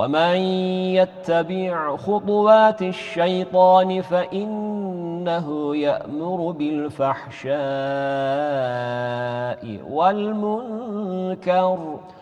ومن يتبع خطوات الشيطان فإنه يأمر بالفحشاء والمنكر